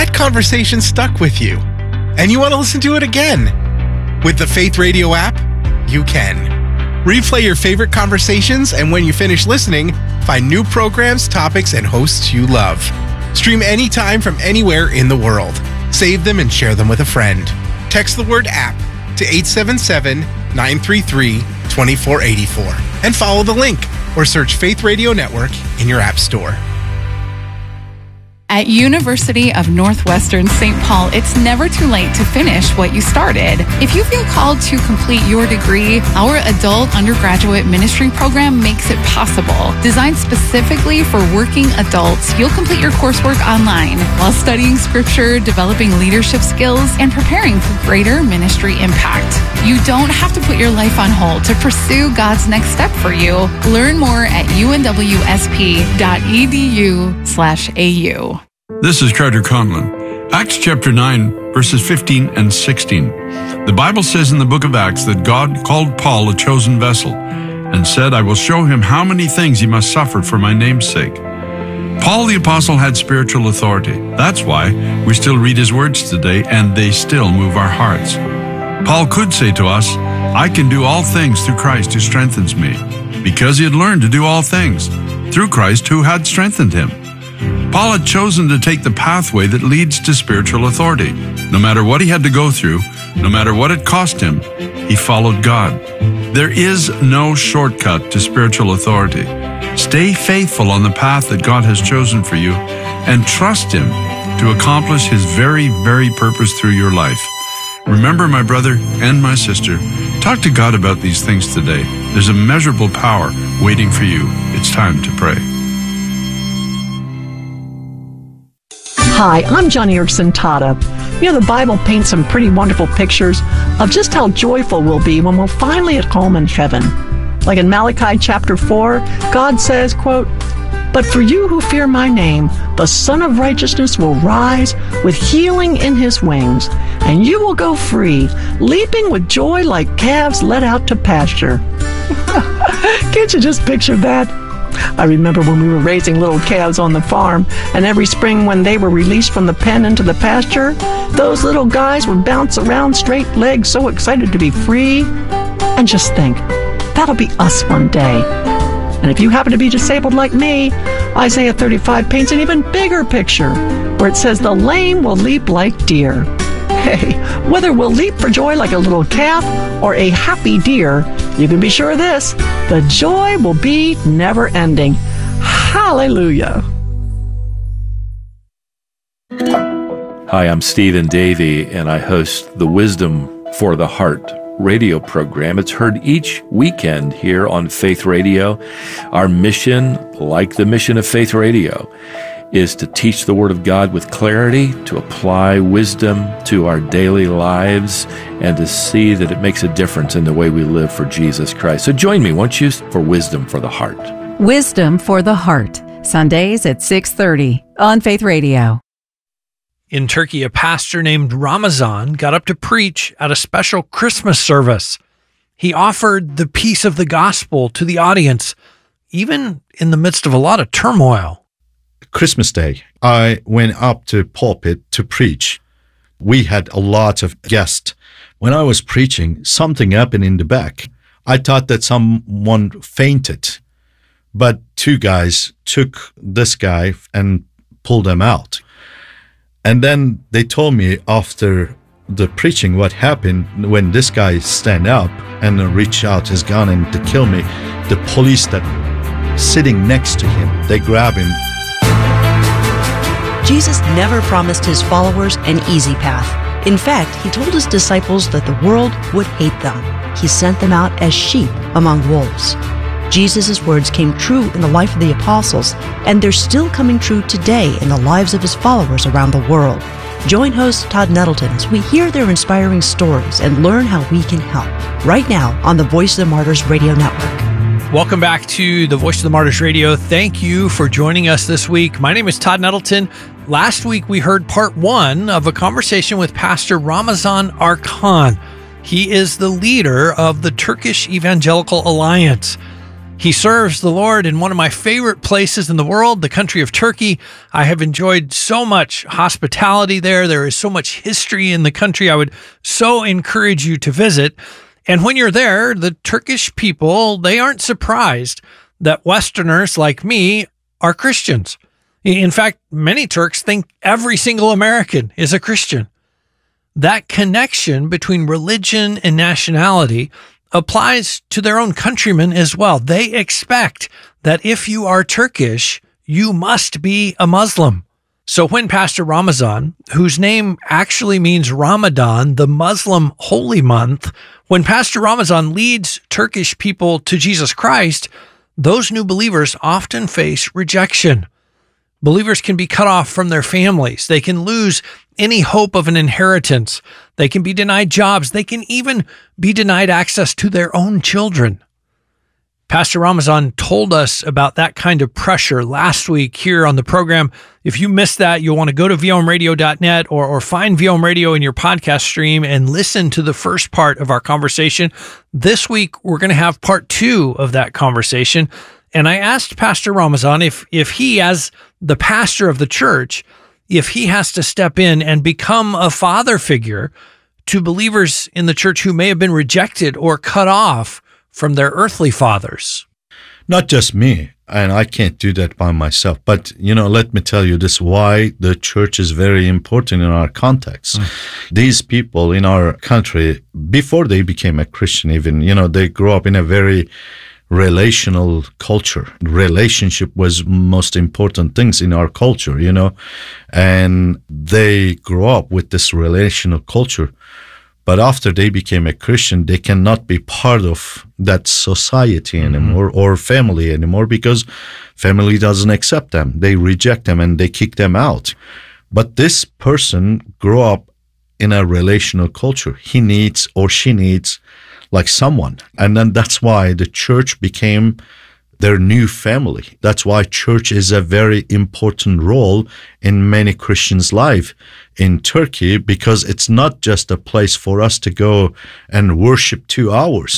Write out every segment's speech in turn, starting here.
that conversation stuck with you, and you want to listen to it again. With the Faith Radio app, you can. Replay your favorite conversations, and when you finish listening, find new programs, topics, and hosts you love. Stream anytime from anywhere in the world. Save them and share them with a friend. Text the word app to 877-933-2484 and follow the link or search Faith Radio Network in your app store. At University of Northwestern St. Paul, it's never too late to finish what you started. If you feel called to complete your degree, our adult undergraduate ministry program makes it possible. Designed specifically for working adults, you'll complete your coursework online while studying scripture, developing leadership skills, and preparing for greater ministry impact. You don't have to put your life on hold to pursue God's next step for you. Learn more at unwsp.edu/au. This is Carter Conlon. Acts chapter 9, verses 15 and 16. The Bible says in the book of Acts that God called Paul a chosen vessel and said, I will show him how many things he must suffer for my name's sake. Paul the apostle had spiritual authority. That's why we still read his words today, and they still move our hearts. Paul could say to us, I can do all things through Christ who strengthens me, because he had learned to do all things through Christ who had strengthened him. Paul had chosen to take the pathway that leads to spiritual authority. No matter what he had to go through, no matter what it cost him, he followed God. There is no shortcut to spiritual authority. Stay faithful on the path that God has chosen for you and trust him to accomplish his very, very purpose through your life. Remember, my brother and my sister, talk to God about these things today. There's immeasurable power waiting for you. It's time to pray. Hi, I'm Johnny Erickson Tata. You know, the Bible paints some pretty wonderful pictures of just how joyful we'll be when we're finally at home in heaven. Like in Malachi chapter 4, God says, quote, But for you who fear my name, the Son of Righteousness will rise with healing in his wings, and you will go free, leaping with joy like calves led out to pasture. Can't you just picture that? I remember when we were raising little calves on the farm, and every spring when they were released from the pen into the pasture, those little guys would bounce around straight legs, so excited to be free. And just think, that'll be us one day. And if you happen to be disabled like me, Isaiah 35 paints an even bigger picture, where it says the lame will leap like deer. Hey, whether we'll leap for joy like a little calf or a happy deer, you can be sure of this, the joy will be never ending. Hallelujah. Hi, I'm Stephen Davey, and I host the Wisdom for the Heart radio program. It's heard each weekend here on Faith Radio. Our mission, like the mission of Faith Radio, is to teach the Word of God with clarity, to apply wisdom to our daily lives, and to see that it makes a difference in the way we live for Jesus Christ. So join me, won't you, for Wisdom for the Heart. Wisdom for the Heart, Sundays at 6:30 on Faith Radio. In Turkey, a pastor named Ramazan got up to preach at a special Christmas service. He offered the peace of the gospel to the audience, even in the midst of a lot of turmoil. Christmas Day, I went up to pulpit to preach. We had a lot of guests. When I was preaching, something happened in the back. I thought that someone fainted, but two guys took this guy and pulled him out. And then they told me after the preaching what happened when this guy stand up and reach out his gun and to kill me. The police that sitting next to him, they grab him. Jesus never promised his followers an easy path. In fact, he told his disciples that the world would hate them. He sent them out as sheep among wolves. Jesus' words came true in the life of the apostles, and they're still coming true today in the lives of his followers around the world. Join host Todd Nettleton as we hear their inspiring stories and learn how we can help. Right now on the Voice of the Martyrs Radio Network. Welcome back to the Voice of the Martyrs Radio. Thank you for joining us this week. My name is Todd Nettleton. Last week, we heard part one of a conversation with Pastor Ramazan Arkan. He is the leader of the Turkish Evangelical Alliance. He serves the Lord in one of my favorite places in the world, the country of Turkey. I have enjoyed so much hospitality there. There is so much history in the country. I would so encourage you to visit. And when you're there, the Turkish people, they aren't surprised that Westerners like me are Christians. In fact, many Turks think every single American is a Christian. That connection between religion and nationality applies to their own countrymen as well. They expect that if you are Turkish, you must be a Muslim. So when Pastor Ramazan, whose name actually means Ramadan, the Muslim holy month, when Pastor Ramazan leads Turkish people to Jesus Christ, those new believers often face rejection. Believers can be cut off from their families. They can lose any hope of an inheritance. They can be denied jobs. They can even be denied access to their own children. Pastor Ramazan told us about that kind of pressure last week here on the program. If you missed that, you'll want to go to vomradio.net or find VM Radio in your podcast stream and listen to the first part of our conversation. This week, we're going to have part 2 of that conversation. And I asked Pastor Ramazan if he, as the pastor of the church, if he has to step in and become a father figure to believers in the church who may have been rejected or cut off from their earthly fathers. Not just me, and I can't do that by myself. But, let me tell you this, why the church is very important in our context. These people in our country, before they became a Christian even, they grew up in a very relational culture. Relationship was most important things in our culture, and they grew up with this relational culture. But after they became a Christian, they cannot be part of that society anymore or family anymore because family doesn't accept them. They reject them and they kick them out. But this person grew up in a relational culture. He needs or she needs like someone. And then that's why the church became their new family. That's why church is a very important role in many Christians' life in Turkey, because it's not just a place for us to go and worship 2 hours.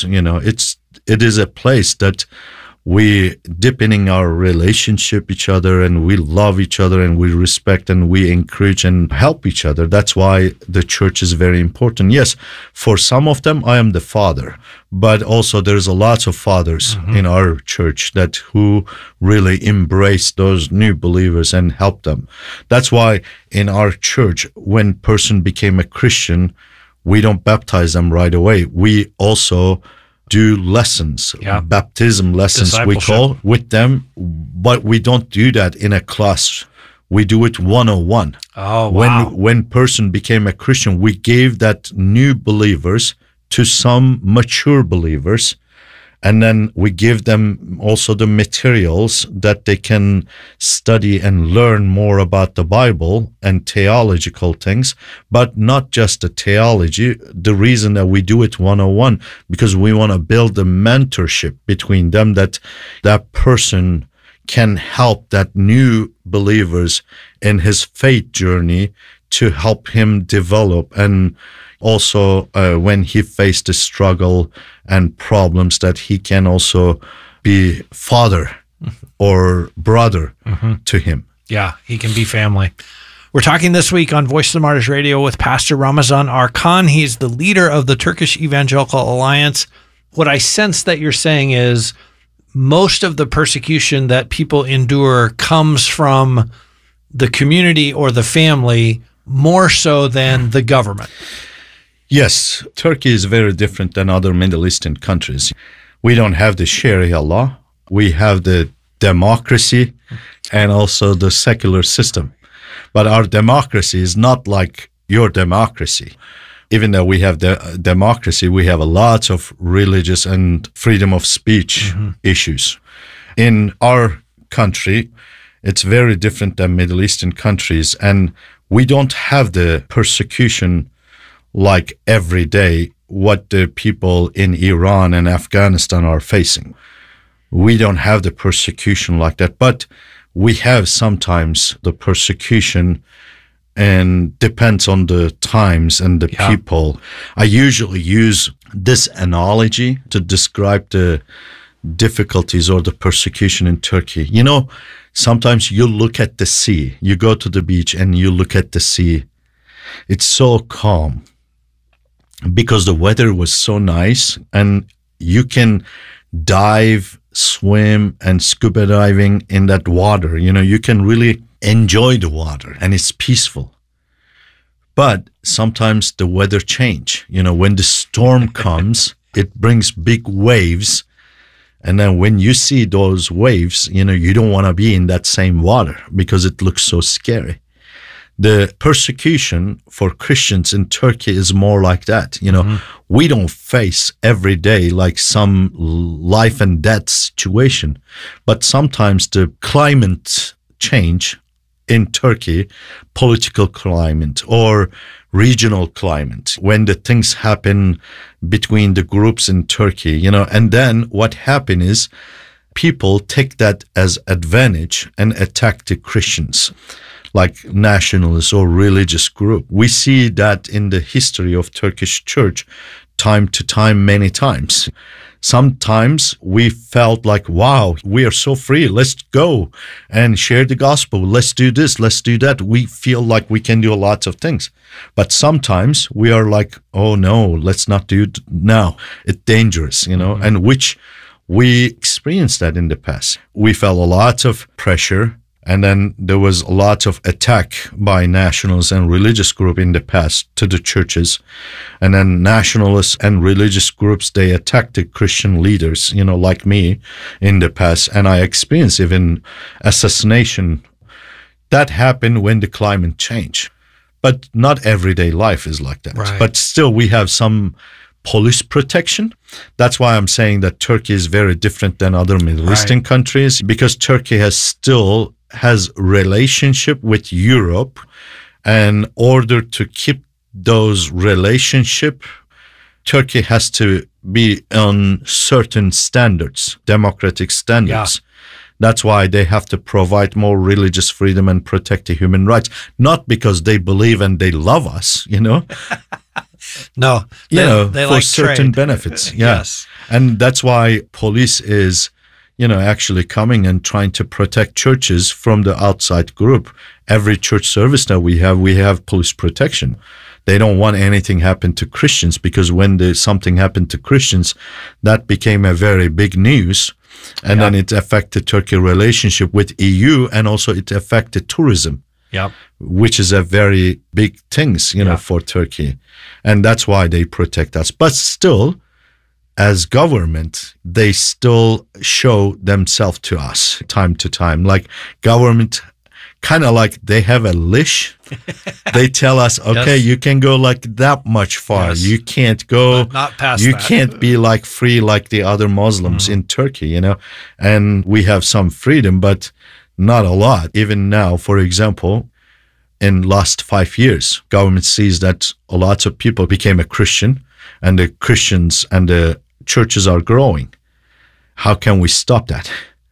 It is a place that we deepening our relationship each other, and we love each other, and we respect and we encourage and help each other. That's why the church is very important. Yes, for some of them, I am the father, but also there's a lot of fathers in our church who really embrace those new believers and help them. That's why in our church, when person became a Christian, we don't baptize them right away. We also do lessons, baptism lessons we call with them, but we don't do that in a class. We do it 101. Oh, wow. When person became a Christian, we gave that new believers to some mature believers, and then we give them also the materials that they can study and learn more about the Bible and theological things, but not just the theology. The reason that we do it 101, because we want to build the mentorship between them, that person can help that new believers in his faith journey to help him develop, and also when he faced a struggle and problems, that he can also be father or brother to him. Yeah, he can be family. We're talking this week on Voice of the Martyrs Radio with Pastor Ramazan Arkan. He's the leader of the Turkish Evangelical Alliance. What I sense that you're saying is most of the persecution that people endure comes from the community or the family more so than the government. Yes, Turkey is very different than other Middle Eastern countries. We don't have the Sharia law. We have the democracy and also the secular system. But our democracy is not like your democracy. Even though we have the democracy, we have a lot of religious and freedom of speech issues. In our country, it's very different than Middle Eastern countries, and we don't have the persecution like every day what the people in Iran and Afghanistan are facing. We don't have the persecution like that, but we have sometimes the persecution, and depends on the times and the people. I usually use this analogy to describe the difficulties or the persecution in Turkey. You know, sometimes you look at the sea, you go to the beach and you look at the sea. It's so calm because the weather was so nice, and you can dive, swim, and scuba diving in that water. You know, you can really enjoy the water, and it's peaceful. But sometimes the weather change. You know, when the storm comes, it brings big waves. And then when you see those waves, you know, you don't want to be in that same water because it looks so scary. The persecution for Christians in Turkey is more like that. You know, we don't face every day like some life and death situation, but sometimes the climate change in Turkey, political climate or regional climate, when the things happen between the groups in Turkey, you know, and then what happened is people take that as advantage and attack the Christians, like nationalist or religious group. We see that in the history of Turkish church time to time, many times. Sometimes we felt like, wow, we are so free. Let's go and share the gospel. Let's do this. Let's do that. We feel like we can do a lot of things. But sometimes we are like, oh no, let's not do it now. It's dangerous, you know, and which we experienced that in the past. We felt a lot of pressure. And then there was a lot of attack by nationalists and religious groups in the past to the churches. And then nationalists and religious groups, they attacked the Christian leaders, you know, like me in the past. And I experienced even assassination. That happened when the climate changed. But not everyday life is like that. Right. But still, we have some police protection. That's why I'm saying that Turkey is very different than other Middle Eastern countries, because Turkey has relationship with Europe, and in order to keep those relationship, Turkey has to be on certain standards, democratic standards. Yeah. That's why they have to provide more religious freedom and protect the human rights, not because they believe and they love us, you know. No, they for like certain trade. benefits. Yeah. Yes. And that's why police is, you know, actually coming and trying to protect churches from the outside group. Every church service that we have police protection. They don't want anything happen to Christians, because when something happened to Christians, that became a very big news. And then it affected Turkey relationship with EU, and also it affected tourism. Yep. Which is a very big things, you know, for Turkey. And that's why they protect us. But still, as government, they still show themselves to us time to time. Like government, kind of like they have a leash. They tell us, okay, you can go like that much far. Yes. You can't go, not past you that. can't be like free like the other Muslims in Turkey, you know. And we have some freedom, but not a lot. Even now, for example, in last 5 years, government sees that a lot of people became a Christian, and the Christians and the churches are growing. How can we stop that?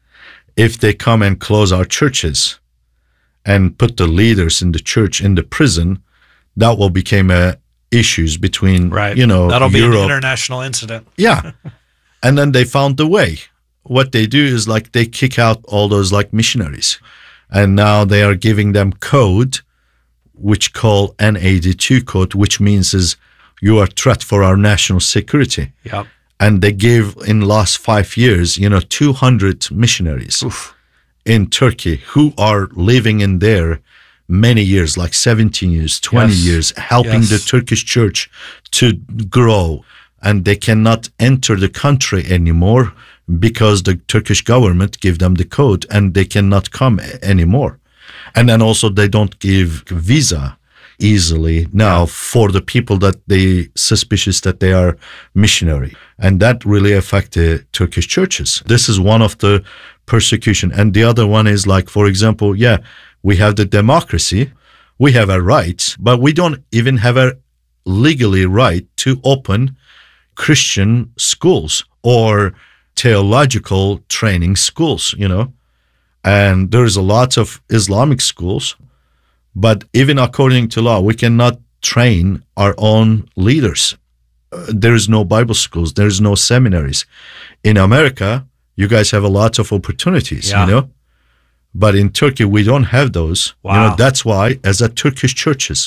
If they come and close our churches and put the leaders in the church in the prison, that will become issues between, you know, that'll be Europe. an international incident. Yeah. And then they found the way. What they do is like they kick out all those like missionaries. And now they are giving them code, which call N82 code, which means is you are a threat for our national security. Yep. And they gave in last 5 years, you know, 200 missionaries in Turkey who are living in there many years, like 17 years, 20 years, helping the Turkish church to grow. And they cannot enter the country anymore because the Turkish government give them the code, and they cannot come anymore. And then also they don't give visa easily now for the people that they suspicious that they are missionary. And that really affect the Turkish churches. This is one of the persecution. And the other one is like, for example, we have the democracy, we have a right, but we don't even have a legally right to open Christian schools or theological training schools, you know. And there's a lot of Islamic schools, but even according to law, we cannot train our own leaders. There is no Bible schools. There is no seminaries. In America, You guys have a lot of opportunities, Yeah. you know. But in Turkey, we don't have those. Wow. You know, that's why, as a Turkish churches,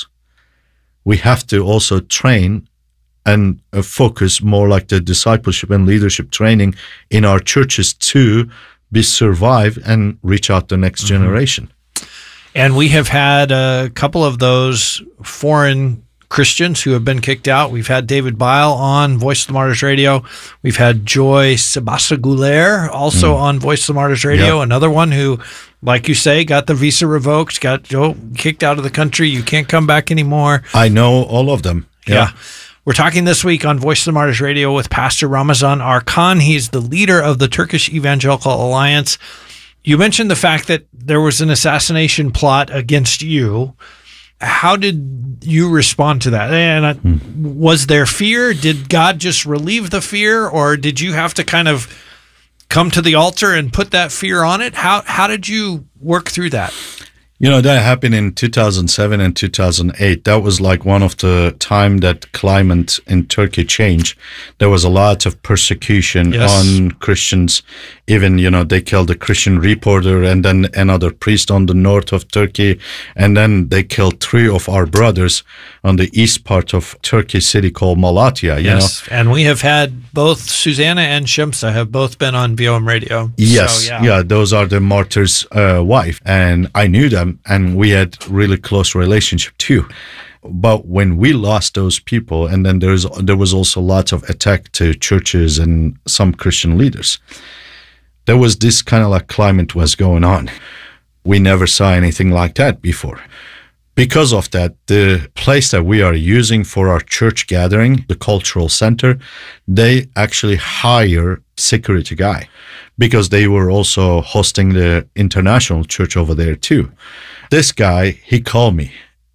we have to also train and focus more like the discipleship and leadership training in our churches to be survive and reach out the next generation. And we have had a couple of those foreign Christians who have been kicked out. We've had David Bile on Voice of the Martyrs Radio. We've had Joy Sebastien-Gouler also on Voice of the Martyrs Radio. Yep. Another one who, like you say, got the visa revoked, got kicked out of the country. You can't come back anymore. I know all of them. Yeah. We're talking this week on Voice of the Martyrs Radio with Pastor Ramazan Arkan. He's the leader of the Turkish Evangelical Alliance. You mentioned the fact that there was an assassination plot against you. How did you respond to that? And was there fear? Did God just relieve the fear, or did you have to kind of come to the altar and put that fear on it? How did you work through that? You know, that happened in 2007 and 2008. That was like one of the time that climate in Turkey changed. There was a lot of persecution on Christians. Even, you know, they killed a Christian reporter and then another priest on the north of Turkey. And then they killed 3 of our brothers on the east part of Turkey city called Malatya, you know. And we have had both Susanna and Shemsa have both been on VOM Radio. Yes, So, yeah, those are the martyr's wife. And I knew them. And we had really close relationship too. But when we lost those people, and then there was also lots of attack to churches and some Christian leaders, there was this kind of like climate was going on. We never saw anything like that before. Because of that, the place that we are using for our church gathering, the cultural center, they actually hire security guy because they were also hosting the international church over there too. This guy, he called me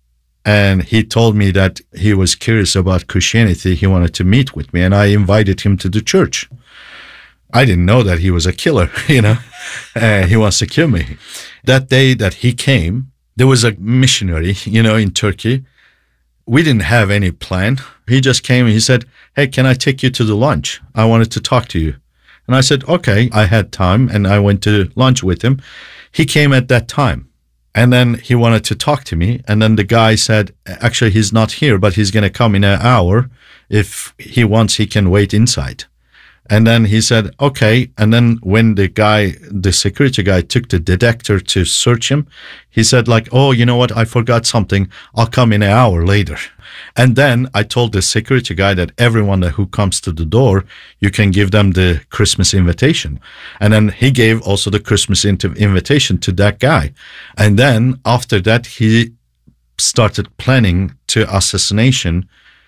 and he told me that he was curious about Christianity. He wanted to meet with me and I invited him to the church. I didn't know that he was a killer, you know. He wants to kill me. That day that he came, there was a missionary, you know, in Turkey. We didn't have any plan. He just came and he said, "Hey, can I take you to the lunch? I wanted to talk to you." And I said, "Okay." I had time and I went to lunch with him. He came at that time and then he wanted to talk to me. And then the guy said, "Actually, he's not here, but he's going to come in an hour. If he wants, he can wait inside." And then he said, "Okay." And then when the security guy took the detector to search him, he said like, "Oh, you know what? I forgot something. I'll come in an hour later." And then I told the security guy that everyone who comes to the door, you can give them the Christmas invitation. And then he gave also the Christmas invitation to that guy. And then after that, he started planning to assassination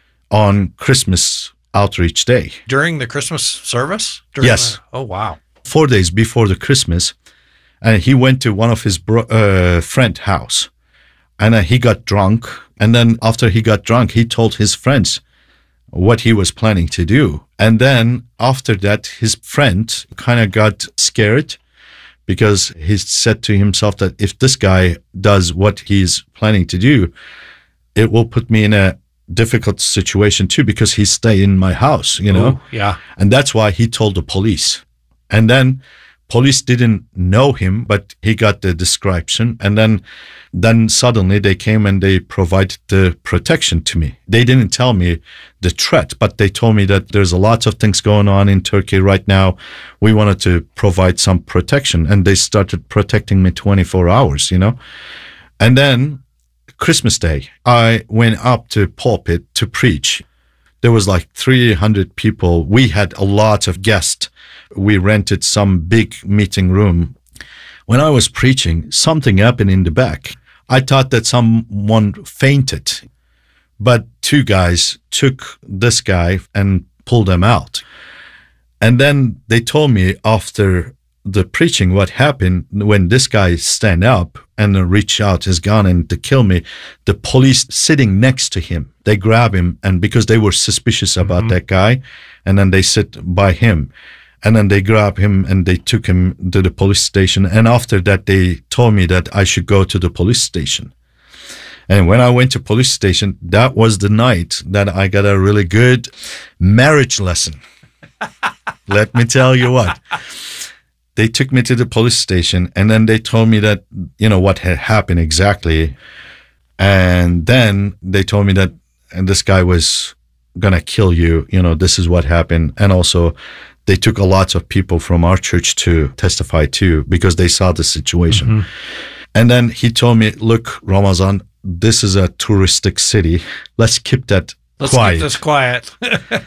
on Christmas Outreach Day. During the Christmas service? Yes. Oh, wow. 4 days before the Christmas, and he went to one of his friend's house, and he got drunk. And then after he got drunk, he told his friends what he was planning to do. And then after that, his friend kind of got scared because he said to himself that if this guy does what he's planning to do, it will put me in a difficult situation too, because he stayed in my house, you know. Ooh, yeah. And that's why he told the police. And then police didn't know him, but he got the description. And then suddenly they came and they provided the protection to me. They didn't tell me the threat, but they told me that there's a lot of things going on in Turkey right now. We wanted to provide some protection, and they started protecting me 24 hours, you know. And then Christmas Day, I went up to pulpit to preach. There was like 300 people. We had a lot of guests. We rented some big meeting room. When I was preaching, something happened in the back. I thought that someone fainted, but 2 guys took this guy and pulled him out. And then they told me after the preaching what happened when this guy stand up and reach out his gun and to kill me. The police sitting next to him, they grab him, and because they were suspicious about that guy, and then they sit by him, and then they grab him and they took him to the police station. And after that, they told me that I should go to the police station. And when I went to police station, that was the night that I got a really good marriage lesson. Let me tell you what. They took me to the police station, and then they told me that, what had happened exactly. And then they told me that this guy was going to kill you. This is what happened. And also, they took a lot of people from our church to testify too, because they saw the situation. Mm-hmm. And then he told me, look, Ramazan, this is a touristic city. Let's keep that quiet. Let's keep this quiet.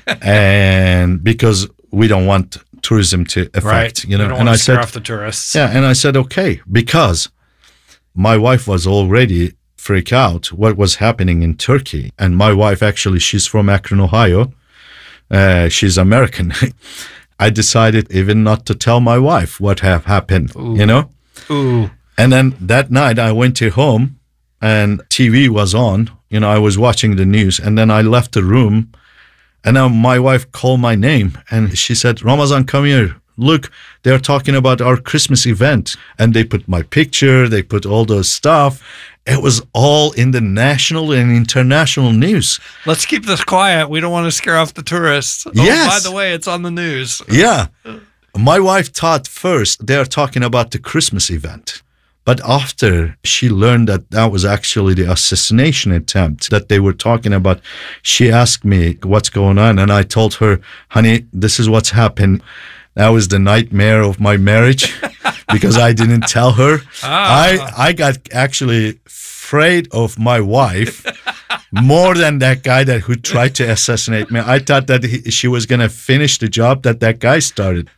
And because we don't want tourism to affect, right. We don't want to scare off the tourists. Yeah, and I said, okay, because my wife was already freaked out what was happening in Turkey. And my wife, actually, she's from Akron, Ohio. She's American. I decided even not to tell my wife what have happened, Ooh. And then that night I went to home and TV was on. I was watching the news, and then I left the room, and then my wife called my name and she said, Ramazan, come here. Look, they're talking about our Christmas event. And they put my picture, they put all those stuff. It was all in the national and international news. Let's keep this quiet. We don't want to scare off the tourists. Yes. Oh, by the way, it's on the news. Yeah. My wife thought first they're talking about the Christmas event. But after she learned that was actually the assassination attempt that they were talking about, she asked me what's going on. And I told her, honey, this is what's happened. That was the nightmare of my marriage because I didn't tell her. I got actually afraid of my wife more than that guy who tried to assassinate me. I thought that she was going to finish the job that guy started.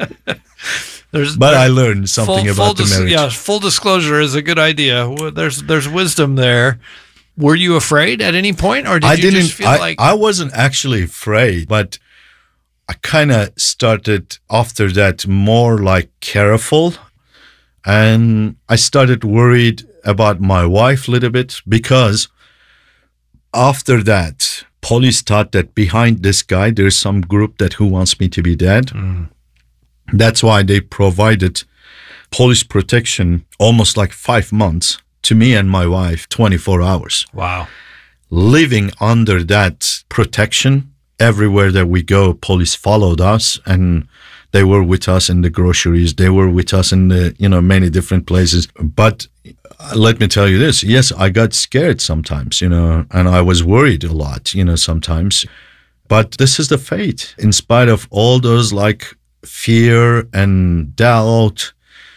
But I learned something about the marriage. Yeah, full disclosure is a good idea. There's wisdom there. Were you afraid at any point, or did you just feel like... I wasn't actually afraid, but I kind of started after that more like careful. And I started worried about my wife a little bit, because after that, police thought that behind this guy, there's some group who wants me to be dead. Mm. That's why they provided police protection almost like 5 months to me and my wife, 24 hours. Wow. Living under that protection, everywhere that we go, police followed us, and they were with us in the groceries. They were with us in the, many different places. But let me tell you this. Yes, I got scared sometimes, and I was worried a lot, sometimes. But this is the faith. In spite of all those fear and doubt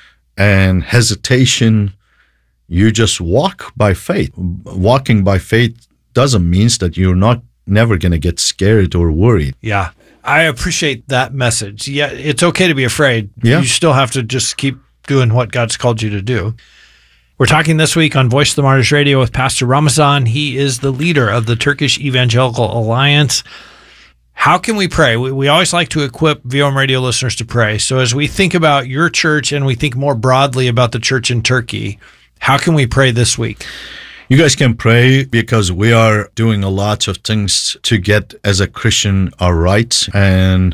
and hesitation, you just walk by faith. Walking by faith doesn't mean that you're never going to get scared or worried. Yeah, I appreciate that message. Yeah, it's okay to be afraid. Yeah. You still have to just keep doing what God's called you to do. We're talking this week on Voice of the Martyrs Radio with Pastor Ramazan. He is the leader of the Turkish Evangelical Alliance. How can we pray? We always like to equip VOM radio listeners to pray. So as we think about your church and we think more broadly about the church in Turkey, how can we pray this week? You guys can pray because we are doing a lot of things to get, as a Christian, our rights. And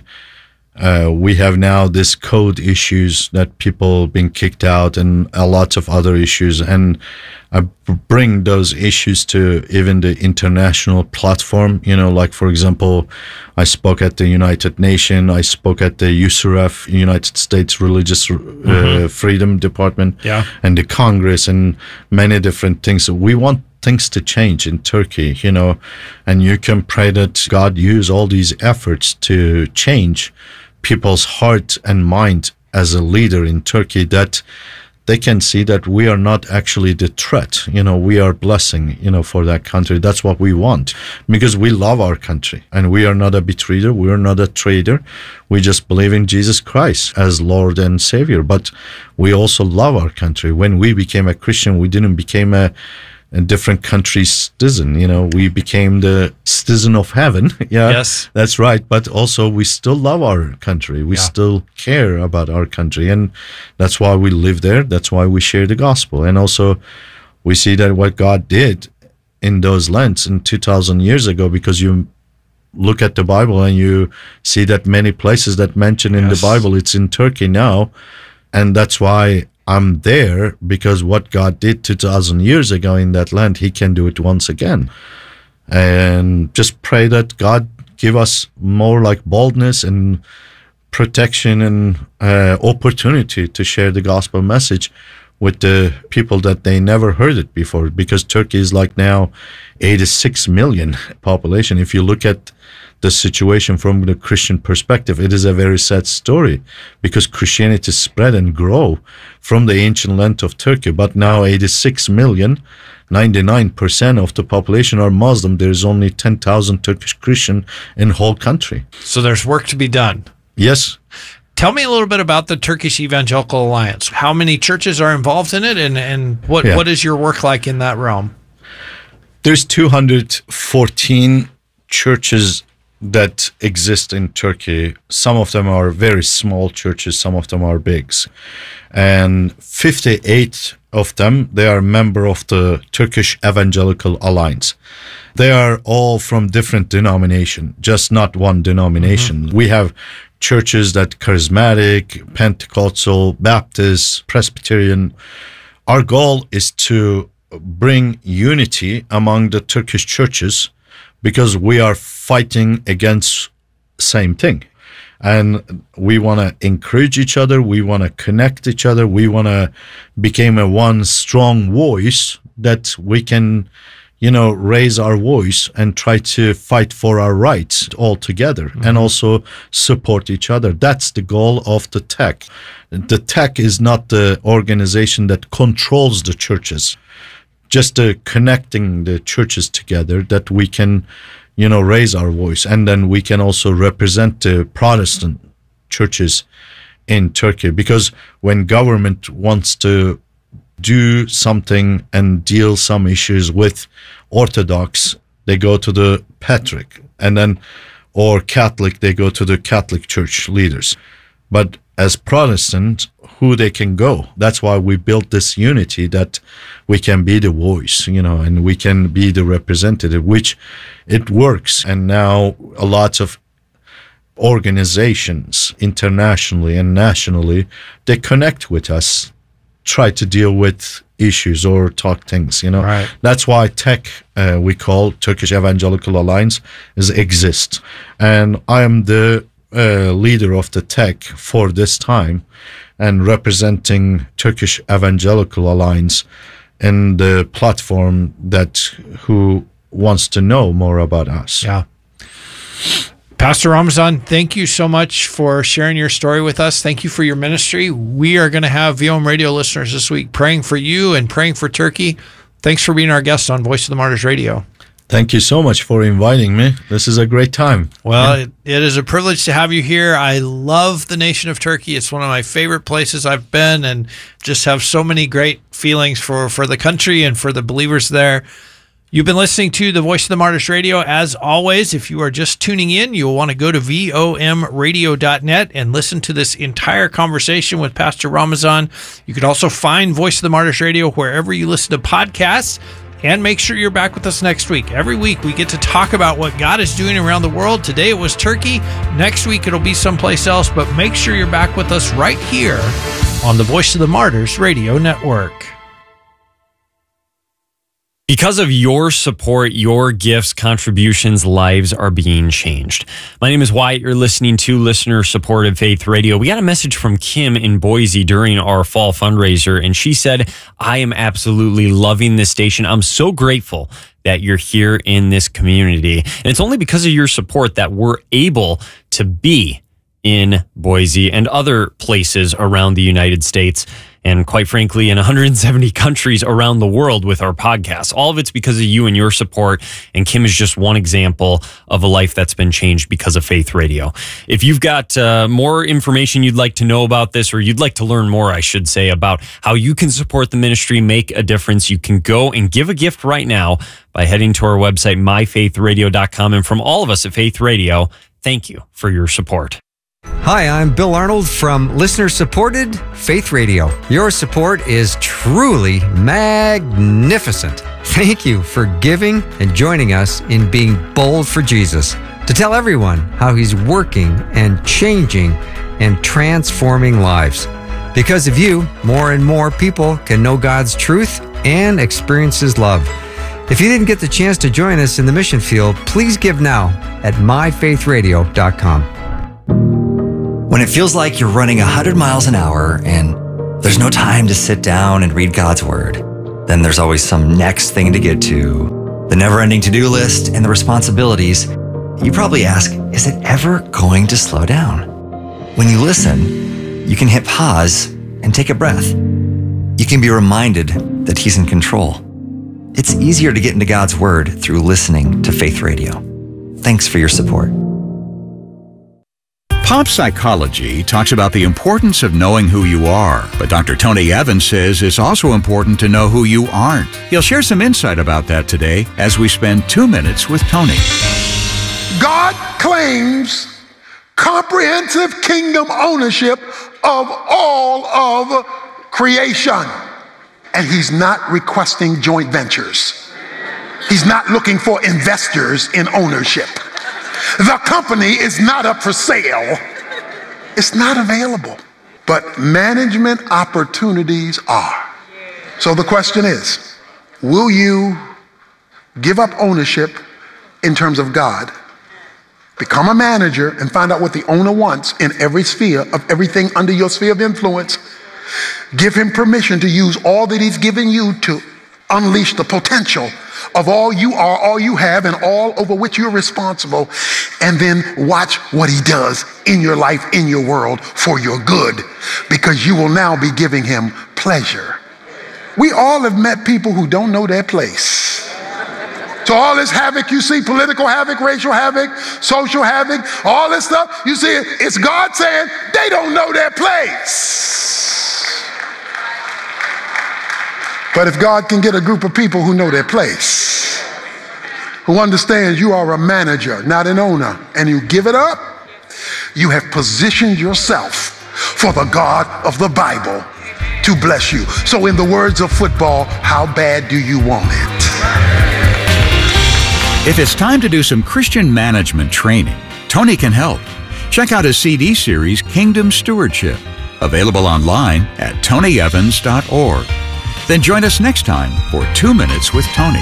we have now this code issues that people being kicked out and a lot of other issues. And I bring those issues to even the international platform. For example, I spoke at the United Nations. I spoke at the USRF, United States Religious Freedom Department, and the Congress, and many different things. So we want things to change in Turkey, and you can pray that God use all these efforts to change people's heart and mind as a leader in Turkey, that they can see that we are not actually the threat. We are blessing, for that country. That's what we want, because we love our country, and we are not a betrayer. We are not a traitor. We just believe in Jesus Christ as Lord and Savior. But we also love our country. When we became a Christian, we didn't become a different country's citizen. We became the citizen of heaven. Yeah, yes, that's right. But also, we still love our country. We still care about our country, and that's why we live there. That's why we share the gospel. And also, we see that what God did in those lands in 2,000 years ago, because you look at the Bible and you see that many places that mention in the Bible, it's in Turkey now, and that's why I'm there, because what God did 2,000 years ago in that land, He can do it once again. And just pray that God give us more boldness, and protection and opportunity to share the gospel message with the people that they never heard it before, because Turkey is like now 86 million population. If you look at the situation from the Christian perspective, it is a very sad story, because Christianity spread and grow from the ancient land of Turkey. But now 86 million, 99% of the population are Muslim. There is only 10,000 Turkish Christian in the whole country. So there's work to be done. Yes. Tell me a little bit about the Turkish Evangelical Alliance. How many churches are involved in it, and what is your work like in that realm? There's 214 churches that exist in Turkey. Some of them are very small churches, some of them are big. And 58 of them, they are member of the Turkish Evangelical Alliance. They are all from different denomination, just not one denomination. We have churches that Charismatic, Pentecostal, Baptist, Presbyterian. Our goal is to bring unity among the Turkish churches, because we are fighting against same thing. And we want to encourage each other. We want to connect each other. We want to become a one strong voice that we can, raise our voice and try to fight for our rights all together, and also support each other. That's the goal of the TEC. The TEC is not the organization that controls the churches, just connecting the churches together, that we can, raise our voice. And then we can also represent the Protestant churches in Turkey, because when government wants to do something and deal some issues with Orthodox, they go to the Patriarch, and then, or Catholic, they go to the Catholic Church leaders. But as Protestant, who they can go? That's why we built this unity, that we can be the voice, and we can be the representative, which it works. And now a lot of organizations internationally and nationally, they connect with us, try to deal with issues or talk things, Right. That's why TEC, we call Turkish Evangelical Alliance, exists. And I am the leader of the TEC for this time, and representing Turkish Evangelical Alliance in the platform that who wants to know more about us. Yeah. Pastor Ramazan, thank you so much for sharing your story with us. Thank you for your ministry. We are going to have VOM radio listeners this week praying for you and praying for Turkey. Thanks for being our guest on Voice of the Martyrs Radio. Thank you so much for inviting me. This is a great time. Well, it is a privilege to have you here. I love the nation of Turkey. It's one of my favorite places I've been, and just have so many great feelings for the country and for the believers there. You've been listening to the Voice of the Martyrs Radio. As always, if you are just tuning in, you'll want to go to vomradio.net and listen to this entire conversation with Pastor Ramazan. You can also find Voice of the Martyrs Radio wherever you listen to podcasts. And make sure you're back with us next week. Every week we get to talk about what God is doing around the world. Today it was Turkey. Next week it'll be someplace else. But make sure you're back with us right here on the Voice of the Martyrs Radio Network. Because of your support, your gifts, contributions, lives are being changed. My name is Wyatt. You're listening to listener-supported Faith Radio. We got a message from Kim in Boise during our fall fundraiser, and she said, I am absolutely loving this station. I'm so grateful that you're here in this community. And it's only because of your support that we're able to be in Boise and other places around the United States, and quite frankly, in 170 countries around the world with our podcasts. All of it's because of you and your support, and Kim is just one example of a life that's been changed because of Faith Radio. If you've got more information you'd like to know about this, or you'd like to learn more, I should say, about how you can support the ministry, make a difference, you can go and give a gift right now by heading to our website, myfaithradio.com. And from all of us at Faith Radio, thank you for your support. Hi, I'm Bill Arnold from listener-supported Faith Radio. Your support is truly magnificent. Thank you for giving and joining us in being bold for Jesus, to tell everyone how he's working and changing and transforming lives. Because of you, more and more people can know God's truth and experience his love. If you didn't get the chance to join us in the mission field, please give now at myfaithradio.com. When it feels like you're running 100 miles an hour and there's no time to sit down and read God's Word, then there's always some next thing to get to, the never-ending to-do list and the responsibilities. You probably ask, is it ever going to slow down? When you listen, you can hit pause and take a breath. You can be reminded that He's in control. It's easier to get into God's Word through listening to Faith Radio. Thanks for your support. Pop psychology talks about the importance of knowing who you are, but Dr. Tony Evans says it's also important to know who you aren't. He'll share some insight about that today as we spend 2 minutes with Tony. God claims comprehensive kingdom ownership of all of creation. And He's not requesting joint ventures. He's not looking for investors in ownership. The company is not up for sale. It's not available. But management opportunities are. So the question is, will you give up ownership in terms of God, become a manager, and find out what the owner wants in every sphere of everything under your sphere of influence? Give Him permission to use all that He's given you to unleash the potential of all you are, all you have, and all over which you're responsible, and then watch what He does in your life, in your world, for your good, because you will now be giving Him pleasure. We all have met people who don't know their place. So all this havoc you see, political havoc, racial havoc, social havoc, all this stuff, you see it's God saying they don't know their place. But if God can get a group of people who know their place, who understand you are a manager, not an owner, and you give it up, you have positioned yourself for the God of the Bible to bless you. So in the words of football, how bad do you want it? If it's time to do some Christian management training, Tony can help. Check out his CD series, Kingdom Stewardship, available online at tonyevans.org. Then join us next time for 2 Minutes with Tony.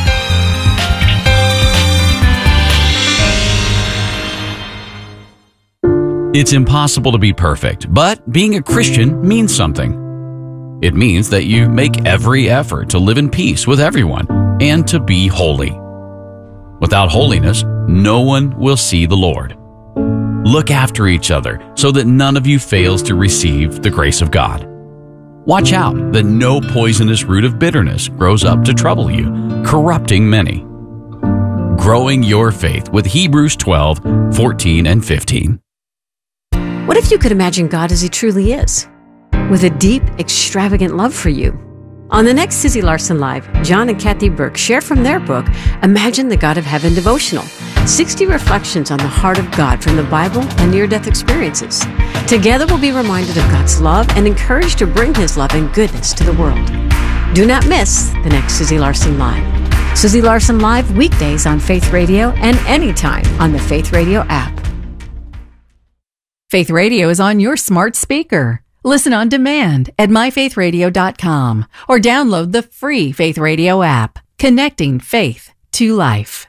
It's impossible to be perfect, but being a Christian means something. It means that you make every effort to live in peace with everyone and to be holy. Without holiness, no one will see the Lord. Look after each other so that none of you fails to receive the grace of God. Watch out that no poisonous root of bitterness grows up to trouble you, corrupting many. Growing your faith with Hebrews 12, 14, and 15. What if you could imagine God as He truly is, with a deep, extravagant love for you? On the next Susie Larson Live, John and Kathy Burke share from their book, Imagine the God of Heaven Devotional, 60 reflections on the heart of God from the Bible and near-death experiences. Together we'll be reminded of God's love and encouraged to bring His love and goodness to the world. Do not miss the next Susie Larson Live. Susie Larson Live, weekdays on Faith Radio and anytime on the Faith Radio app. Faith Radio is on your smart speaker. Listen on demand at myfaithradio.com or download the free Faith Radio app, connecting faith to life.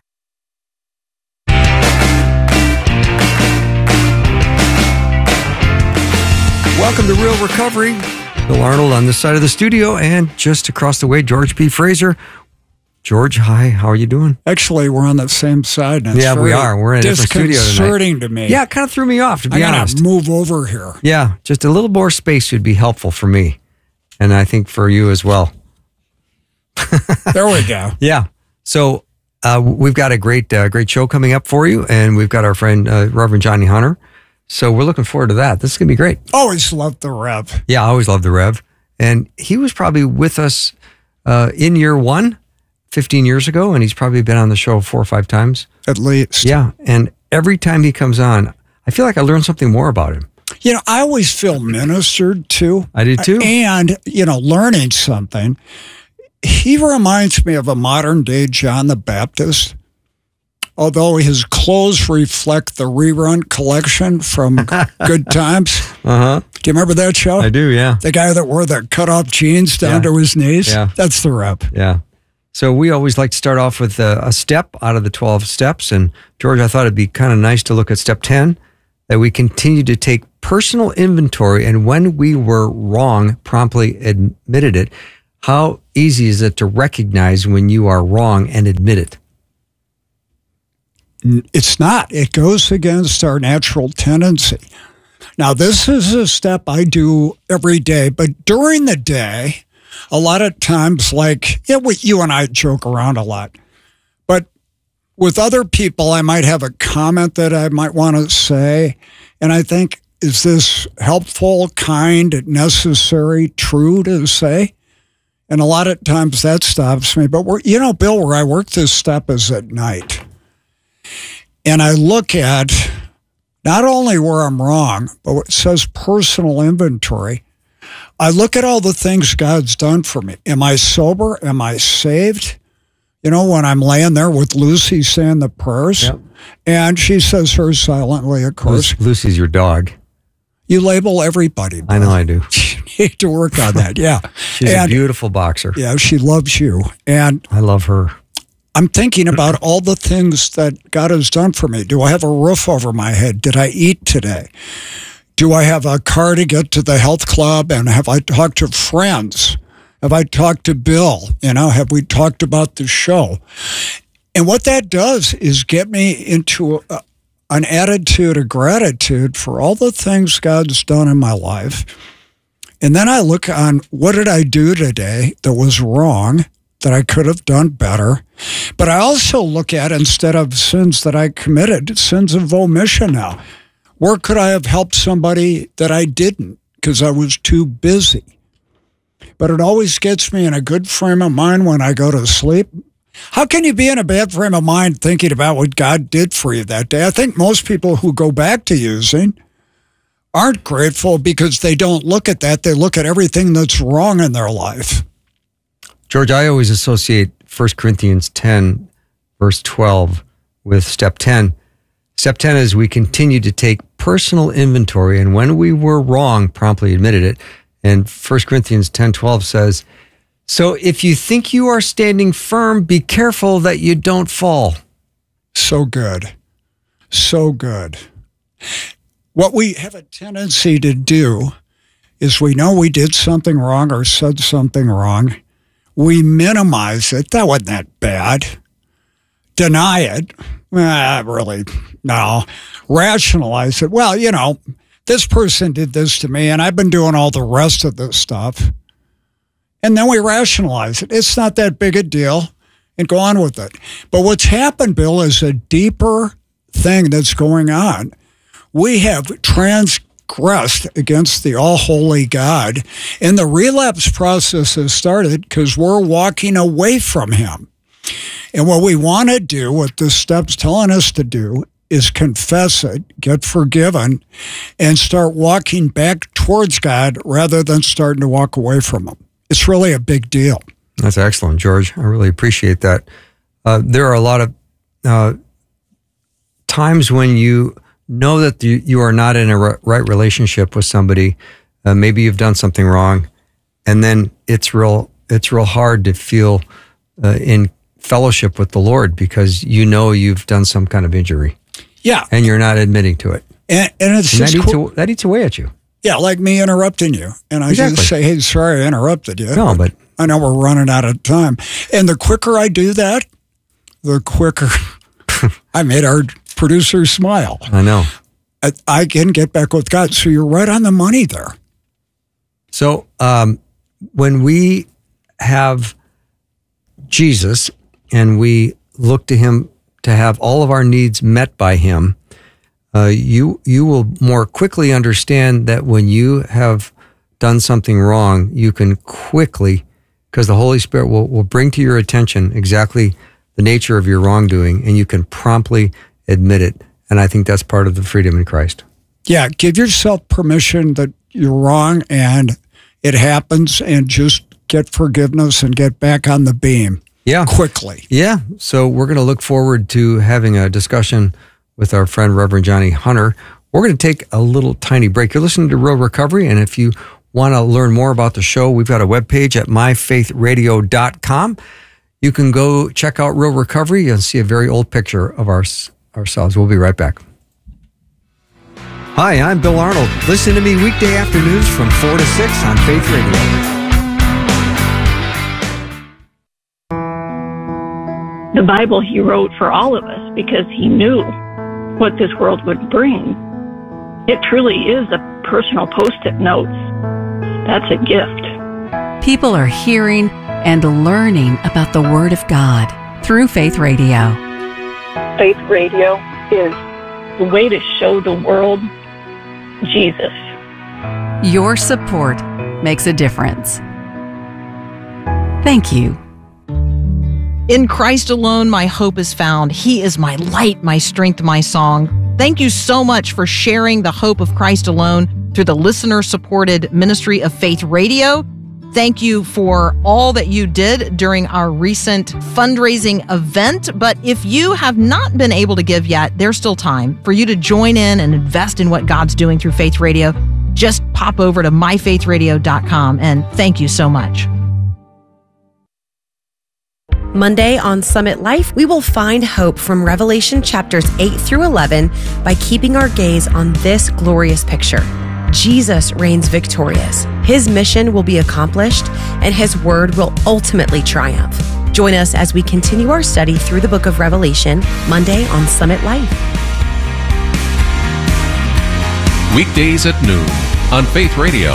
Welcome to Real Recovery. Bill Arnold on this side of the studio, and just across the way, George P. Fraser. George, hi, how are you doing? Actually, we're on the same side. Yeah, we are. We're in a different studio tonight. Disconcerting to me. Yeah, it kind of threw me off, to be honest. I gotta move over here. Yeah, just a little more space would be helpful for me, and I think for you as well. There we go. Yeah. So we've got a great show coming up for you, and we've got our friend Reverend Johnny Hunter. So we're looking forward to that. This is going to be great. Always loved the Rev. Yeah, I always loved the Rev. And he was probably with us in year one, 15 years ago, and he's probably been on the show 4 or 5 times. At least. Yeah, and every time he comes on, I feel like I learn something more about him. You know, I always feel ministered to. I do too. And, learning something. He reminds me of a modern day John the Baptist. Although his clothes reflect the rerun collection from Good Times. Uh-huh. Do you remember that show? I do, yeah. The guy that wore the cut-off jeans down to his knees? Yeah. That's the Rep. Yeah. So we always like to start off with a step out of the 12 steps. And George, I thought it'd be kind of nice to look at step 10, that we continue to take personal inventory, and when we were wrong, promptly admitted it. How easy is it to recognize when you are wrong and admit it? It's not. It goes against our natural tendency. Now, this is a step I do every day, but during the day, a lot of times, you and I joke around a lot, but with other people, I might have a comment that I might want to say, and I think, is this helpful, kind, necessary, true to say? And a lot of times that stops me. But, Bill, where I work this step is at night. And I look at not only where I'm wrong, but it says personal inventory. I look at all the things God's done for me. Am I sober? Am I saved? When I'm laying there with Lucy saying the prayers, yep. And she says hers silently, of course. Lucy's your dog. You label everybody. I know I do. You need to work on that, yeah. She's a beautiful boxer. Yeah, she loves you. And I love her. I'm thinking about all the things that God has done for me. Do I have a roof over my head? Did I eat today? Do I have a car to get to the health club? And have I talked to friends? Have I talked to Bill? Have we talked about the show? And what that does is get me into an attitude of gratitude for all the things God's done in my life. And then I look on, what did I do today that was wrong, that I could have done better? But I also look at, instead of sins that I committed, sins of omission now. Where could I have helped somebody that I didn't because I was too busy? But it always gets me in a good frame of mind when I go to sleep. How can you be in a bad frame of mind thinking about what God did for you that day? I think most people who go back to using aren't grateful because they don't look at that. They look at everything that's wrong in their life. George, I always associate 1 Corinthians 10, verse 12 with step 10. Step 10 is we continue to take personal inventory, and when we were wrong, promptly admitted it. And 1 Corinthians 10:12 says, so if you think you are standing firm, be careful that you don't fall. So good. So good. What we have a tendency to do is we know we did something wrong or said something wrong. We minimize it. That wasn't that bad. Deny it. Really, no. Rationalize it. Well, this person did this to me, and I've been doing all the rest of this stuff. And then we rationalize it. It's not that big a deal, and go on with it. But what's happened, Bill, is a deeper thing that's going on. We have transgressed against the all-holy God, and the relapse process has started because we're walking away from him. And what we want to do, what this step's telling us to do, is confess it, get forgiven, and start walking back towards God rather than starting to walk away from him. It's really a big deal. That's excellent, George. I really appreciate that. There are a lot of times when you know that you are not in a right relationship with somebody. Maybe you've done something wrong, and then it's real hard to feel in fellowship with the Lord because you've done some kind of injury. Yeah. And you're not admitting to it. And it's just that eats away at you. Yeah, like me interrupting you. And I just say, hey, sorry I interrupted you. No, but I know we're running out of time. And the quicker I do that, the quicker I made our producer smile. I know. I can get back with God. So you're right on the money there. So when we have Jesus and we look to him to have all of our needs met by him, you will more quickly understand that when you have done something wrong, you can quickly, because the Holy Spirit will bring to your attention exactly the nature of your wrongdoing, and you can promptly admit it. And I think that's part of the freedom in Christ. Yeah, give yourself permission that you're wrong and it happens, and just get forgiveness and get back on the beam. Yeah. Quickly. Yeah. So we're going to look forward to having a discussion with our friend Reverend Johnny Hunter. We're going to take a little tiny break. You're listening to Real Recovery, and if you want to learn more about the show, we've got a webpage at myfaithradio.com. You can go check out Real Recovery and see a very old picture of ourselves. We'll be right back. Hi, I'm Bill Arnold. Listen to me weekday afternoons from 4 to 6 on Faith Radio. The Bible he wrote for all of us because he knew what this world would bring. It truly is a personal post-it notes. That's a gift. People are hearing and learning about the Word of God through Faith Radio. Faith Radio is the way to show the world Jesus. Your support makes a difference. Thank you. In Christ alone, my hope is found. He is my light, my strength, my song. Thank you so much for sharing the hope of Christ alone through the listener-supported ministry of Faith Radio. Thank you for all that you did during our recent fundraising event. But if you have not been able to give yet, there's still time for you to join in and invest in what God's doing through Faith Radio. Just pop over to myfaithradio.com, and thank you so much. Monday on Summit Life, we will find hope from Revelation chapters 8 through 11 by keeping our gaze on this glorious picture. Jesus reigns victorious. His mission will be accomplished, and his word will ultimately triumph. Join us as we continue our study through the book of Revelation, Monday on Summit Life. Weekdays at noon on Faith Radio.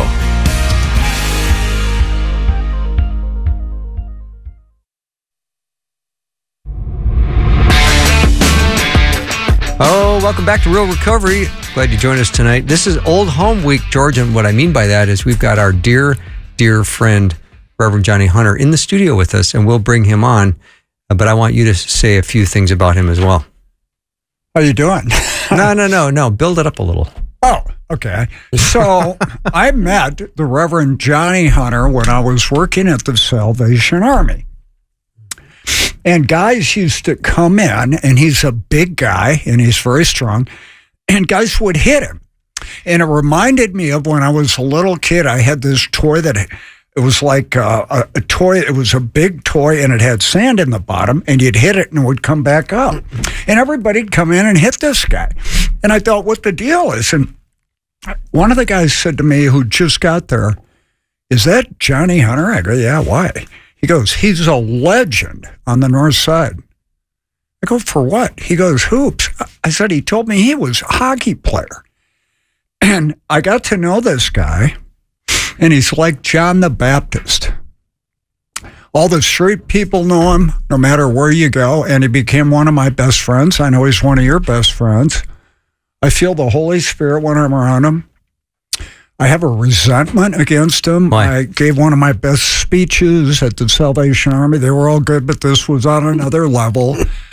Oh, welcome back to Real Recovery. Glad you joined us tonight. This is Old Home Week, George, and what I mean by that is we've got our dear friend, Reverend Johnny Hunter, in the studio with us, and we'll bring him on. But I want you to say a few things about him as well. How you doing? No. Build it up a little. Oh, okay. So I met the Reverend Johnny Hunter when I was working at the Salvation Army. And guys used to come in, and he's a big guy, and he's very strong, and guys would hit him. And it reminded me of when I was a little kid. I had this toy that it was like a toy. It was a big toy, and it had sand in the bottom, and you'd hit it, and it would come back up. And everybody'd come in and hit this guy. And I thought, what the deal is? And one of the guys said to me, who just got there, "Is that Johnny Hunter?" I go, "Yeah, why?" He goes, "He's a legend on the north side." I go, "For what?" He goes, "Hoops." I said, "He told me he was a hockey player." And I got to know this guy, and he's like John the Baptist. All the street people know him, no matter where you go, and he became one of my best friends. I know he's one of your best friends. I feel the Holy Spirit when I'm around him. I have a resentment against him. Why? I gave one of my best speeches at the Salvation Army. They were all good, but this was on another level.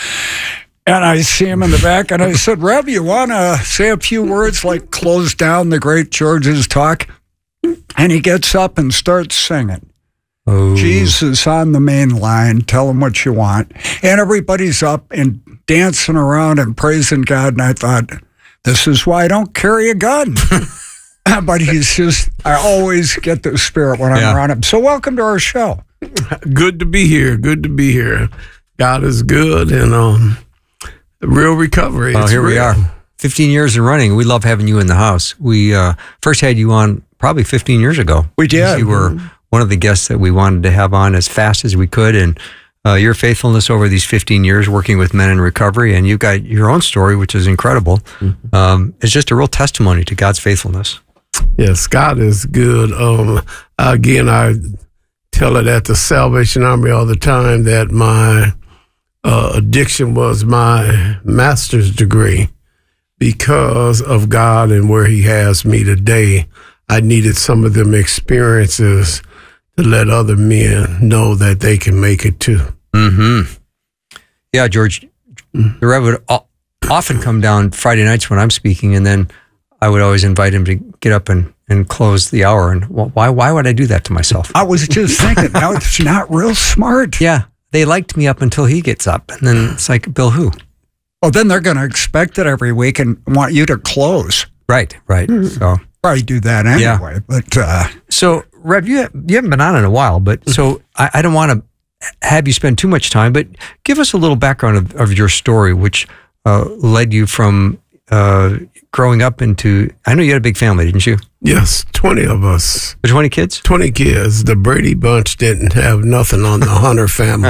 And I see him in the back, and I said, "Rev, you want to say a few words, like close down the great George's talk?" And he gets up and starts singing. Oh. Jesus on the main line, tell him what you want. And everybody's up and dancing around and praising God. And I thought, this is why I don't carry a gun. But he's just, I always get the spirit when I'm around him. So welcome to our show. Good to be here. Good to be here. God is good, and Real Recovery. Well, here we are. 15 years in running. We love having you in the house. We first had you on probably 15 years ago. We did. You were one of the guests that we wanted to have on as fast as we could, and your faithfulness over these 15 years working with men in recovery, and you've got your own story, which is incredible. It's just a real testimony to God's faithfulness. Yes, God is good. Again, I tell it at the Salvation Army all the time that my addiction was my master's degree. Because of God and where he has me today, I needed some of them experiences to let other men know that they can make it too. Mm-hmm. Yeah, George, the Rev would often come down Friday nights when I'm speaking, and then I would always invite him to get up and close the hour. And why would I do that to myself? I was just thinking, now it's not real smart. Yeah, they liked me up until he gets up. And then it's like, Bill, who? Well, then they're going to expect it every week and want you to close. Right. So probably do that anyway. Yeah. But so, Rev, you haven't been on in a while, but so I don't want to have you spend too much time, but give us a little background of your story, which led you from growing up into, I know you had a big family, didn't you? Yes, 20 of us. 20 kids? 20 kids. The Brady Bunch didn't have nothing on the Hunter family.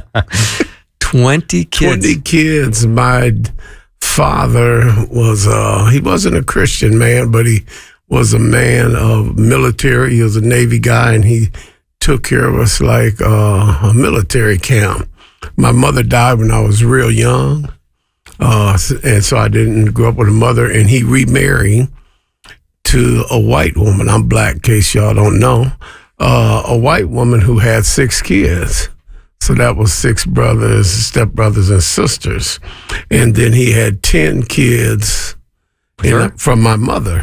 20 kids? 20 kids. My father was, he wasn't a Christian man, but he was a man of military. He was a Navy guy, and he took care of us like a military camp. My mother died when I was real young, and so I didn't grow up with a mother, and he remarried to a white woman. I'm black, in case y'all don't know. A white woman who had 6 kids. So that was 6 brothers, stepbrothers, and sisters. And then he had 10 kids from my mother.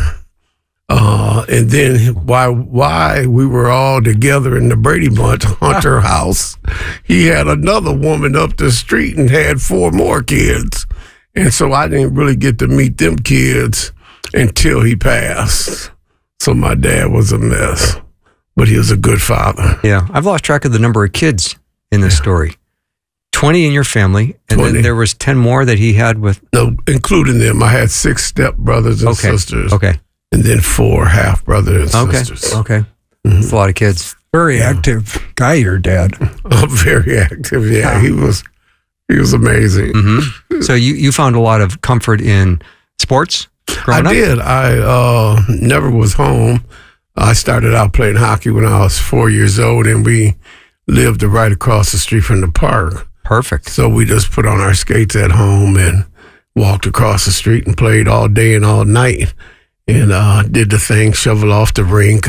And then why we were all together in the Brady Bunch Hunter house, he had another woman up the street and had 4 more kids. And so I didn't really get to meet them kids until he passed. So my dad was a mess, but he was a good father. Yeah, I've lost track of the number of kids in this story. 20 in your family, and 20. Then there was 10 more that he had with... No, including them. I had 6 stepbrothers and sisters. Okay. And then 4 half-brothers and sisters. Okay. That's a lot of kids. Very active guy, your dad. Very active, yeah. He was amazing. Mm-hmm. So you found a lot of comfort in sports growing up? I did. I never was home. I started out playing hockey when I was 4 years old, and we lived right across the street from the park. Perfect. So we just put on our skates at home and walked across the street and played all day and all night. And did the thing, shovel off the rink,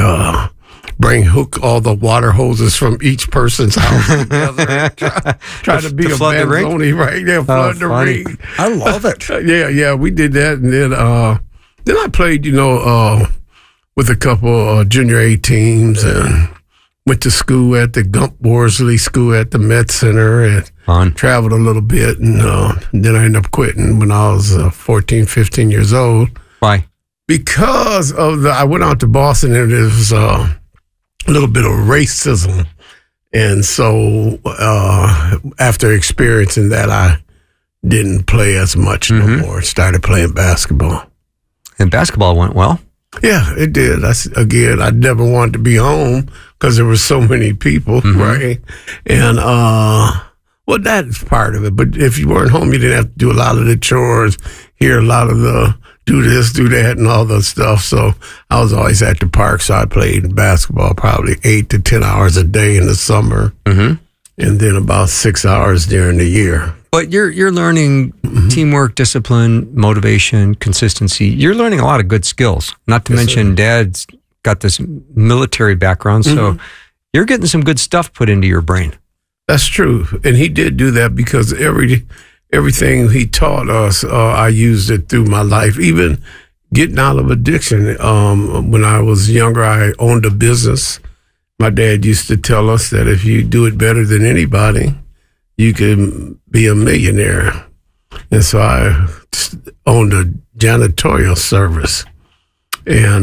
hook all the water hoses from each person's house together. Try to be a Manzoni, right there, flood the rink. I love it. Yeah, we did that. And then I played, with a couple junior A teams and went to school at the Gump Worsley School at the Met Center and traveled a little bit. And then I ended up quitting when I was 14, 15 years old. Why? Because I went out to Boston and there was a little bit of racism. And so after experiencing that, I didn't play as much no more. Started playing basketball. And basketball went well? Yeah, it did. I never wanted to be home because there were so many people, right? And, well, that's part of it. But if you weren't home, you didn't have to do a lot of the chores, hear a lot of the do this, do that, and all that stuff. So I was always at the park, so I played basketball probably 8 to 10 hours a day in the summer, and then about 6 hours during the year. But you're learning teamwork, discipline, motivation, consistency. You're learning a lot of good skills. Not to mention, Dad's got this military background, so you're getting some good stuff put into your brain. That's true, and he did do that because everything he taught us, I used it through my life. Even getting out of addiction. When I was younger, I owned a business. My dad used to tell us that if you do it better than anybody, you can be a millionaire. And so I owned a janitorial service and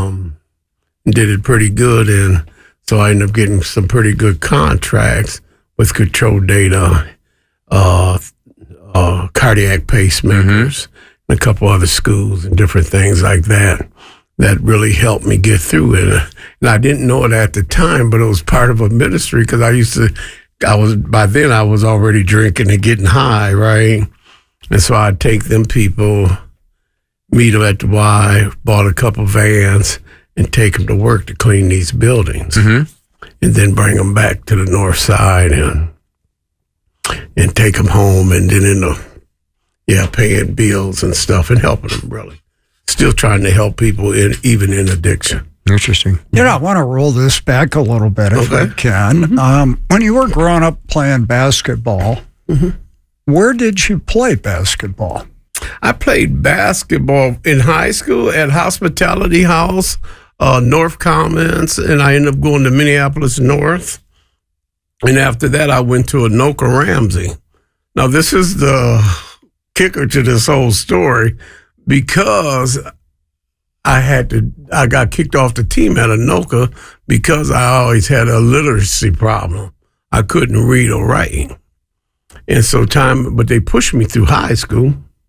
did it pretty good. And so I ended up getting some pretty good contracts with Control Data, cardiac pacemakers, and a couple other schools and different things like that. That really helped me get through it. And I didn't know it at the time, but it was part of a ministry because by then I was already drinking and getting high, right? And so I'd take them people, meet them at the Y, bought a couple vans, and take them to work to clean these buildings. And then bring them back to the north side and take them home, and then paying bills and stuff and helping them, really. Still trying to help people even in addiction. Interesting. I want to roll this back a little bit if I can. When you were growing up playing basketball, where did you play basketball? I played basketball in high school at Hospitality House, North Commons, and I ended up going to Minneapolis North. And after that, I went to Anoka Ramsey. Now, this is the kicker to this whole story, because I got kicked off the team at Anoka because I always had a literacy problem. I couldn't read or write. And so but they pushed me through high school.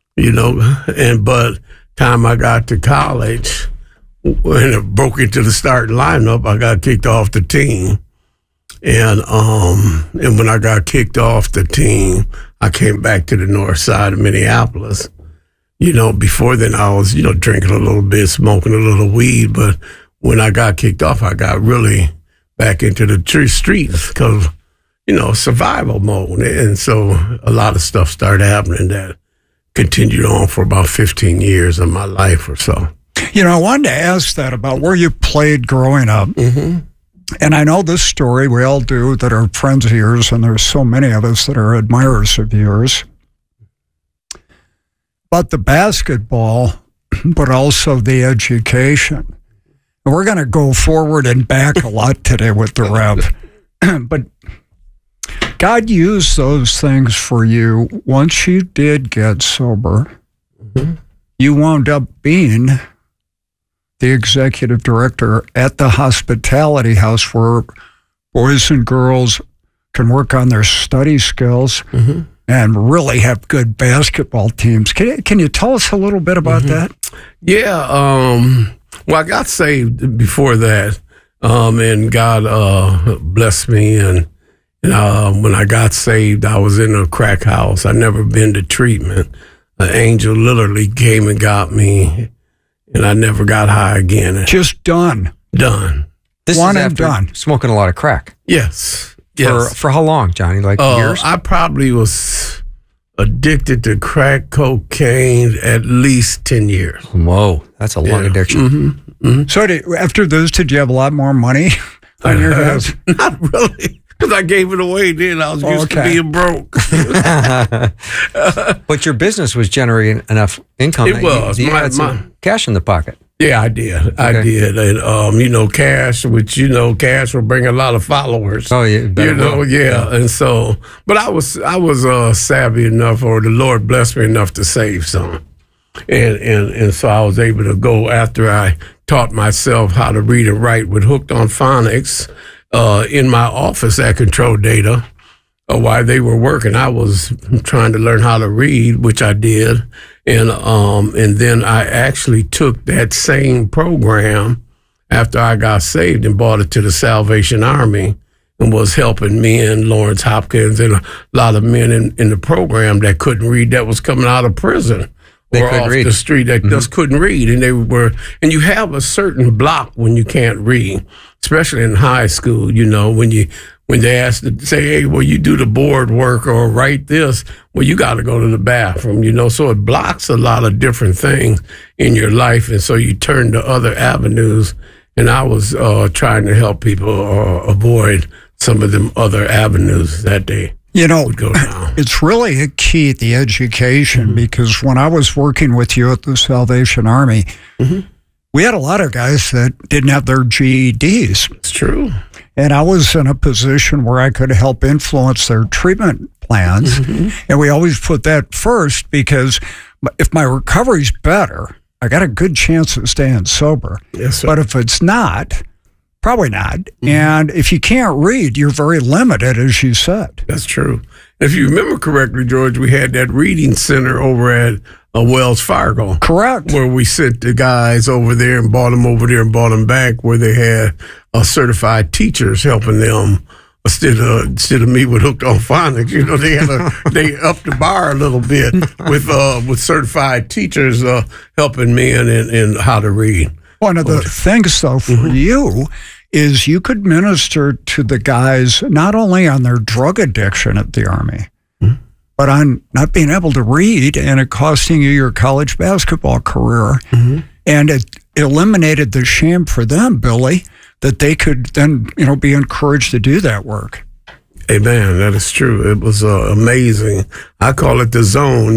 but time I got to college, when I broke into the starting lineup, I got kicked off the team. And when I got kicked off the team, I came back to the north side of Minneapolis. Before then I was, drinking a little bit, smoking a little weed. But when I got kicked off, I got really back into the streets because, survival mode. And so a lot of stuff started happening that continued on for about 15 years of my life or so. I wanted to ask that about where you played growing up. Mm-hmm. And I know this story, we all do, that are friends of yours, and there's so many of us that are admirers of yours. But the basketball, but also the education. And we're going to go forward and back a lot today with the Rev. But God used those things for you. Once you did get sober, you wound up being the executive director at the hospitality house where boys and girls can work on their study skills and really have good basketball teams. Can you tell us a little bit about that? Yeah. Well, I got saved before that, and God blessed me. And when I got saved, I was in a crack house. I'd never been to treatment. An angel literally came and got me. And I never got high again. Just done. Done. This One is and after done. Smoking a lot of crack. Yes. For how long, Johnny? Like years? I probably was addicted to crack cocaine at least 10 years. Whoa, that's a long addiction. So after those, did you have a lot more money on your head? Not really. Because I gave it away then. I was used to being broke. But your business was generating enough income. It was. You had some cash in the pocket. Yeah, I did. I did. And, cash, which, cash will bring a lot of followers. Oh, yeah. Yeah. And so, but I was savvy enough, or the Lord blessed me enough to save some. And so I was able to go after I taught myself how to read and write with Hooked on Phonics. In my office at Control Data, while they were working, I was trying to learn how to read, which I did, and then I actually took that same program after I got saved and brought it to the Salvation Army, and was helping men, Lawrence Hopkins, and a lot of men in the program that couldn't read, that was coming out of prison. They or couldn't off read. the street that just couldn't read, and and you have a certain block when you can't read, especially in high school. When they ask to say, "Hey, well, you do the board work or write this," well, you got to go to the bathroom. So it blocks a lot of different things in your life, and so you turn to other avenues. And I was trying to help people avoid some of them other avenues that they. Would go down. It's really a key, the education, because when I was working with you at the Salvation Army, we had a lot of guys that didn't have their GEDs. It's true. And I was in a position where I could help influence their treatment plans. And we always put that first, because if my recovery's better, I got a good chance of staying sober. Yes, sir. But if it's not, probably not. And if you can't read, you're very limited, as you said. That's true. If you remember correctly, George, we had that reading center over at Wells Fargo. Correct. Where we sent the guys over there and brought them over there and brought them back, where they had certified teachers helping them instead of me with Hooked on Phonics. They upped the bar a little bit with certified teachers helping me in how to read. One of the things, though, for you is you could minister to the guys not only on their drug addiction at the Army, but on not being able to read and it costing you your college basketball career. And it eliminated the shame for them, Billy, that they could then, be encouraged to do that work. Amen. That is true. It was amazing. I call it the zone,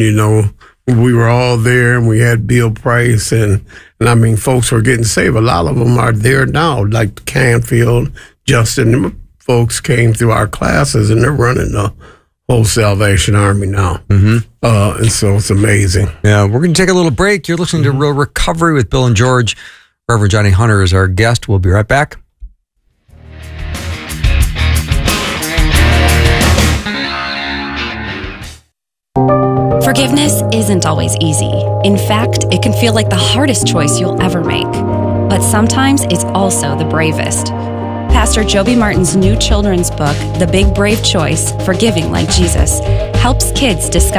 We were all there, and we had Bill Price, and I mean, folks were getting saved. A lot of them are there now, like Canfield, Justin. Them folks came through our classes, and they're running the whole Salvation Army now. And so it's amazing. Yeah, we're going to take a little break. You're listening to Real Recovery with Bill and George. Reverend Johnny Hunter is our guest. We'll be right back. Forgiveness isn't always easy. In fact, it can feel like the hardest choice you'll ever make. But sometimes it's also the bravest. Pastor Joby Martin's new children's book, The Big Brave Choice, Forgiving Like Jesus, helps kids discover